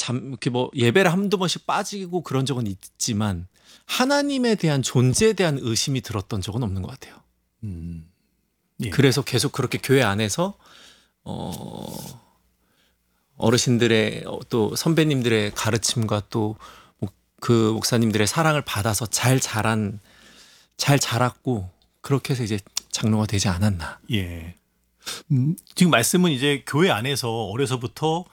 이렇게 뭐 예배를 한두 번씩 빠지고 그런 적은 있지만 하나님에 대한 존재에 대한 의심이 들었던 적은 없는 것 같아요. 예. 그래서 계속 그렇게 교회 안에서 어르신들의 또 선배님들의 가르침과 또 그 목사님들의 사랑을 받아서 잘 자랐고 그렇게 해서 이제 장로가 되지 않았나. 예. 지금 말씀은 이제 교회 안에서 어려서부터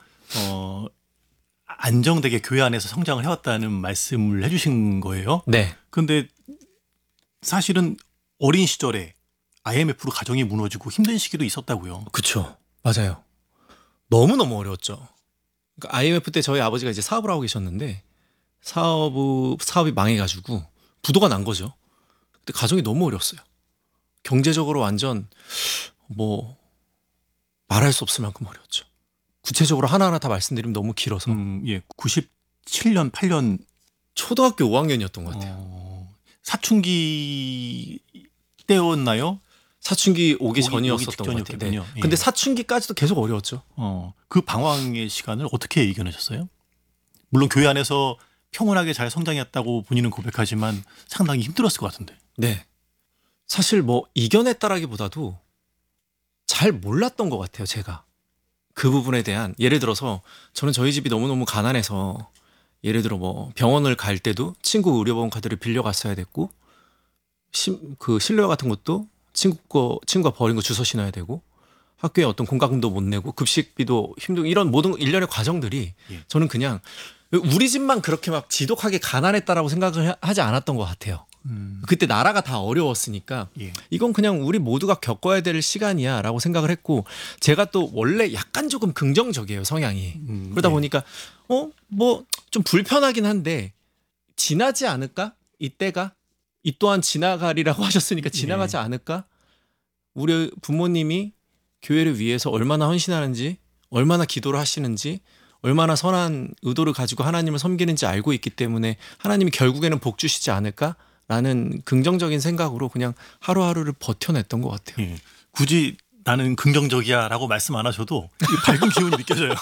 안정되게 교회 안에서 성장을 해왔다는 말씀을 해주신 거예요. 네. 그런데 사실은 어린 시절에 IMF로 가정이 무너지고 힘든 시기도 있었다고요. 그렇죠. 맞아요. 너무너무 어려웠죠. 그러니까 IMF 때 저희 아버지가 이제 사업을 하고 계셨는데 사업이 망해가지고 부도가 난 거죠. 근데 가정이 너무 어려웠어요. 경제적으로 완전 뭐 말할 수 없을 만큼 어려웠죠. 구체적으로 하나하나 다 말씀드리면 너무 길어서. 예, 97년, 8년 초등학교 5학년이었던 것 같아요. 사춘기 때였나요? 사춘기 오기 전이었었던 것 같아요. 네. 예. 근데 사춘기까지도 계속 어려웠죠. 그 방황의 시간을 어떻게 이겨내셨어요? 물론 교회 안에서 평온하게 잘 성장했다고 본인은 고백하지만 상당히 힘들었을 것 같은데. 네. 사실 뭐 이겨냈다라기보다도 잘 몰랐던 것 같아요, 제가. 그 부분에 대한 예를 들어서 저는 저희 집이 너무너무 가난해서 예를 들어 뭐 병원을 갈 때도 친구 의료보험 카드를 빌려갔어야 됐고 그 실내화 같은 것도 친구가 버린 거 주워 신어야 되고 학교에 어떤 공과금도 못 내고 급식비도 힘들고 이런 모든 일련의 과정들이 저는 그냥 우리 집만 그렇게 막 지독하게 가난했다라고 생각을 하지 않았던 것 같아요. 그때 나라가 다 어려웠으니까 이건 그냥 우리 모두가 겪어야 될 시간이야 라고 생각을 했고 제가 또 원래 약간 조금 긍정적이에요, 성향이. 그러다 보니까 뭐 좀 불편하긴 한데 지나지 않을까? 이때가? 이 또한 지나가리라고 하셨으니까 지나가지 않을까? 우리 부모님이 교회를 위해서 얼마나 헌신하는지, 얼마나 기도를 하시는지, 얼마나 선한 의도를 가지고 하나님을 섬기는지 알고 있기 때문에 하나님이 결국에는 복 주시지 않을까라는 긍정적인 생각으로 그냥 하루하루를 버텨냈던 것 같아요. 예. 굳이 나는 긍정적이야라고 말씀 안 하셔도 밝은 기운이 느껴져요.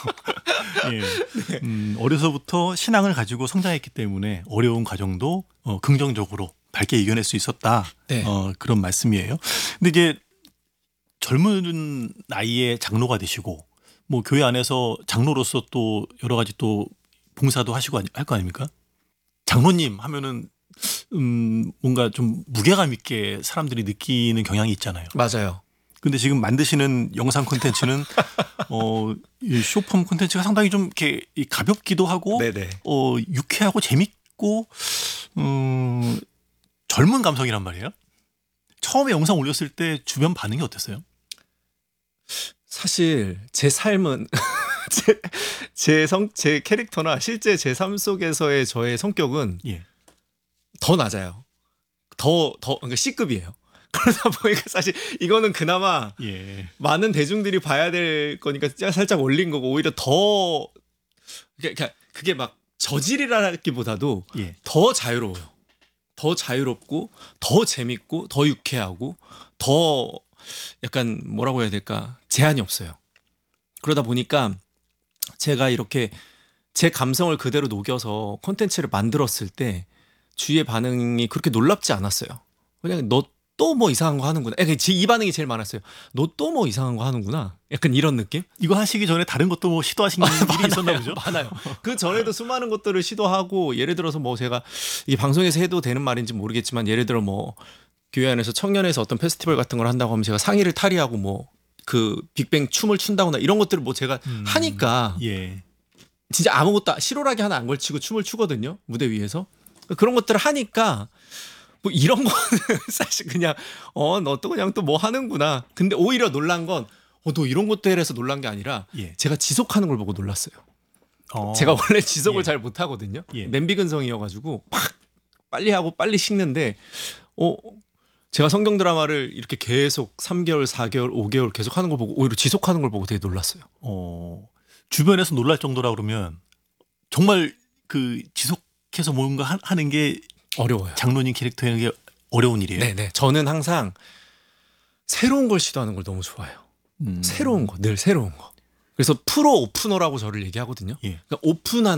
예. 어려서부터 신앙을 가지고 성장했기 때문에 어려운 과정도 긍정적으로 밝게 이겨낼 수 있었다. 네. 그런 말씀이에요. 근데 이제 젊은 나이에 장로가 되시고 뭐 교회 안에서 장로로서 또 여러 가지 또 봉사도 하시고 할 거 아닙니까? 장로님 하면은 뭔가 좀 무게감 있게 사람들이 느끼는 경향이 있잖아요. 맞아요. 근데 지금 만드시는 영상 콘텐츠는 이 쇼폼 콘텐츠가 상당히 좀 이렇게 가볍기도 하고 네네. 유쾌하고 재밌고 젊은 감성이란 말이에요. 처음에 영상 올렸을 때 주변 반응이 어땠어요? 사실 제 삶은 제 캐릭터나 실제 제 삶 속에서의 저의 성격은 더 낮아요. 그러니까 C급이에요. 그러다 보니까 사실 이거는 그나마 많은 대중들이 봐야 될 거니까 살짝 올린 거고 오히려 더 그러니까 그게 막 저질이라기보다도 더 자유로워요. 더 자유롭고 더 재밌고 더 유쾌하고 더 약간 뭐라고 해야 될까 제한이 없어요. 그러다 보니까 제가 이렇게 제 감성을 그대로 녹여서 콘텐츠를 만들었을 때 주위의 반응이 그렇게 놀랍지 않았어요. 그냥 너 또 뭐 이상한 거 하는구나. 이 반응이 제일 많았어요. 너 또 뭐 이상한 거 하는구나. 약간 이런 느낌? 이거 하시기 전에 다른 것도 뭐 시도하신 일이 있었나 보죠? 많아요. 그 전에도 수많은 것들을 시도하고 예를 들어서 뭐 제가 이 방송에서 해도 되는 말인지 모르겠지만 예를 들어 뭐 교회 안에서 청년에서 어떤 페스티벌 같은 걸 한다고 하면 제가 상의를 탈의하고 뭐 그 빅뱅 춤을 춘다거나 이런 것들을 뭐 제가 하니까 진짜 아무것도 실오라기 하나 안 걸치고 춤을 추거든요. 무대 위에서. 그런 것들을 하니까 뭐 이런 거는 사실 그냥 너 또 그냥 또 뭐 하는구나. 근데 오히려 놀란 건 너 이런 것도 해서 놀란 게 아니라 제가 지속하는 걸 보고 놀랐어요. 제가 원래 지속을 잘 못하거든요. 냄비 근성이어가지고 막 빨리 하고 빨리 식는데 제가 성경 드라마를 이렇게 계속 3개월, 4개월, 5개월 계속 하는 걸 보고 오히려 지속하는 걸 보고 되게 놀랐어요. 주변에서 놀랄 정도라 그러면 정말 그 지속해서 뭔가 하는 게 어려워요. 장로님 캐릭터에는 게 어려운 일이에요. 네네. 저는 항상 새로운 걸 시도하는 걸 너무 좋아해요. 새로운 거, 늘 새로운 거. 그래서 프로 오프너라고 저를 얘기하거든요. 그러니까 오픈한